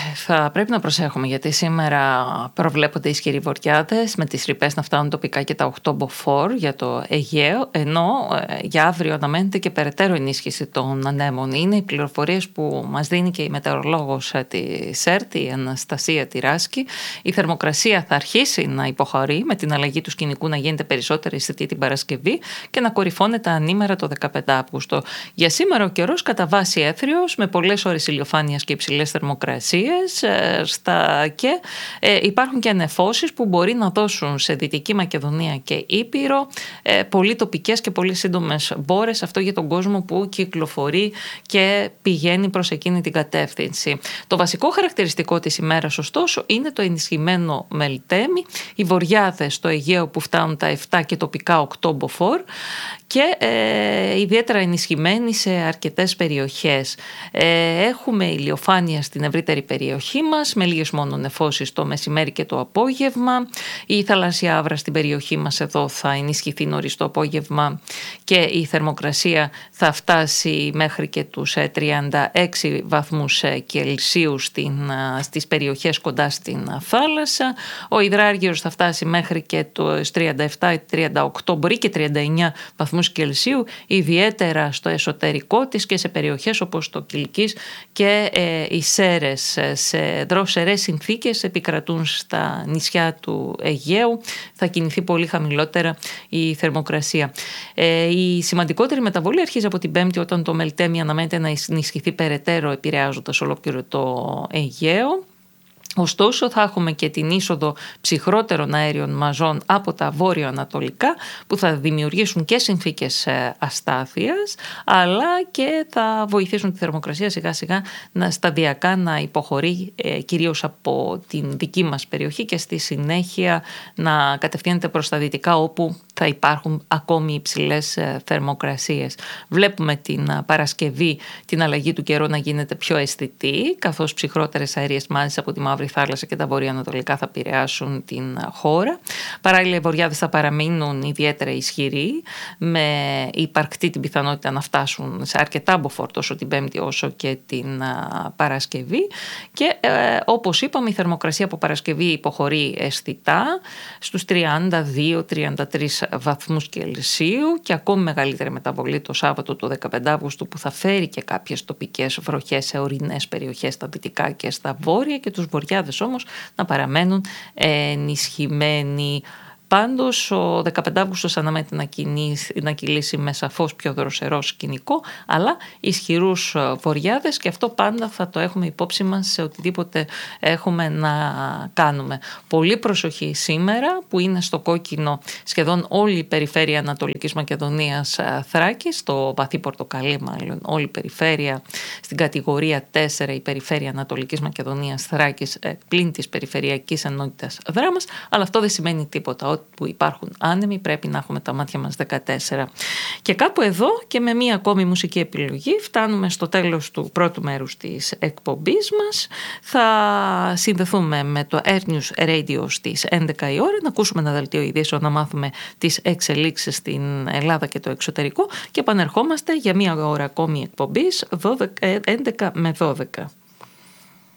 Θα πρέπει να προσέχουμε, γιατί σήμερα προβλέπονται ισχυροί βορειάδες με τις ρηπές να φτάνουν τοπικά και τα 8 μποφόρ για το Αιγαίο, ενώ για αύριο αναμένεται και περαιτέρω ενίσχυση των ανέμων. Είναι οι πληροφορίες που μας δίνει και η μετεωρολόγος της ΣΕΡΤ, η Αναστασία Τυράσκη. Η θερμοκρασία θα αρχίσει να υποχωρεί με την αλλαγή του σκηνικού, να γίνεται περισσότερο αισθητή την Παρασκευή και να κορυφώνεται ανήμερα το 15 Αύγουστο. Για σήμερα ο καιρός κατά βάση έθριος, με πολλές ώρες ηλιοφάνειας και υψηλές θερμοκρασίες και υπάρχουν και ανεφώσεις που μπορεί να δώσουν σε Δυτική Μακεδονία και Ήπειρο πολύ τοπικές και πολύ σύντομες μπόρες, αυτό για τον κόσμο που κυκλοφορεί και πηγαίνει προς εκείνη την κατεύθυνση. Το βασικό χαρακτηριστικό της ημέρας ωστόσο είναι το ενισχυμένο μελτέμι, οι βορειάδες στο Αιγαίο που φτάνουν τα 7 και τοπικά 8 μποφόρ και ιδιαίτερα ενισχυμένοι σε αρκετές περιοχές. Έχουμε ηλιοφάνεια στην ευρύτερη περιοχή μας, με λίγες μόνο νεφώσεις το μεσημέρι και το απόγευμα. Η θαλάσσια άβρα στην περιοχή μας εδώ θα ενισχυθεί νωρίς το απόγευμα και η θερμοκρασία θα φτάσει μέχρι και τους 36 βαθμούς Κελσίου στις περιοχές κοντά στην θάλασσα. Ο υδράργυρος θα φτάσει μέχρι και τους 37, 38, μπορεί και 39 βαθμούς Κελσίου, ιδιαίτερα στο εσωτερικό της και σε περιοχές όπως το Κιλκής και οι Σέρες. Σε δροσερές συνθήκες επικρατούν στα νησιά του Αιγαίου, θα κινηθεί πολύ χαμηλότερα η θερμοκρασία. Η σημαντικότερη μεταβολή αρχίζει από την Πέμπτη, όταν το μελτέμι αναμένεται να ενισχυθεί περαιτέρω, επηρεάζοντας ολόκληρο το Αιγαίο. Ωστόσο θα έχουμε και την είσοδο ψυχρότερων αέριων μαζών από τα βόρειο-ανατολικά που θα δημιουργήσουν και συνθήκες αστάθειας, αλλά και θα βοηθήσουν τη θερμοκρασία σιγά σιγά σταδιακά να υποχωρεί κυρίως από την δική μας περιοχή και στη συνέχεια να κατευθύνεται προς τα δυτικά, όπου θα υπάρχουν ακόμη υψηλές θερμοκρασίες. Βλέπουμε την Παρασκευή την αλλαγή του καιρού να γίνεται πιο αισθητή, καθώς ψυχρότερες αέριες μάζες από τη Μαύρη Θάλασσα και τα βορειοανατολικά θα επηρεάσουν την χώρα. Παράλληλα, οι βορειάδες θα παραμείνουν ιδιαίτερα ισχυροί, με υπαρκτή την πιθανότητα να φτάσουν σε αρκετά μποφόρ τόσο την Πέμπτη όσο και την Παρασκευή. Και όπως είπαμε, η θερμοκρασία από Παρασκευή υποχωρεί αισθητά στους 32-33 βαθμούς Κελσίου και ακόμη μεγαλύτερη μεταβολή το Σάββατο του 15 Αύγουστου, που θα φέρει και κάποιες τοπικές βροχές σε ορεινές περιοχές στα δυτικά και στα βόρεια, και τους βορειάδες όμως να παραμένουν ενισχυμένοι. Πάντως ο 15 Αύγουστος αναμένεται να κυλήσει με σαφώς πιο δροσερό σκηνικό, αλλά ισχυρούς βορειάδες, και αυτό πάντα θα το έχουμε υπόψη μας σε οτιδήποτε έχουμε να κάνουμε. Πολύ προσοχή σήμερα, που είναι στο κόκκινο σχεδόν όλη η περιφέρεια Ανατολικής Μακεδονίας Θράκης, το βαθύ πορτοκαλί μάλλον όλη η περιφέρεια, στην κατηγορία 4 η περιφέρεια Ανατολικής Μακεδονίας Θράκης πλην της περιφερειακής ενότητας Δράμας, αλλά αυτό δεν σημαίνει τίποτα. Που υπάρχουν άνεμοι πρέπει να έχουμε τα μάτια μας 14. Και κάπου εδώ και με μία ακόμη μουσική επιλογή φτάνουμε στο τέλος του πρώτου μέρους της εκπομπής μας. Θα συνδεθούμε με το Air News Radio στις 11 η ώρα, να ακούσουμε ένα δελτίο ειδήσεων, να μάθουμε τις εξελίξεις στην Ελλάδα και το εξωτερικό, και επανερχόμαστε για μία ώρα ακόμη εκπομπής 11 με 12.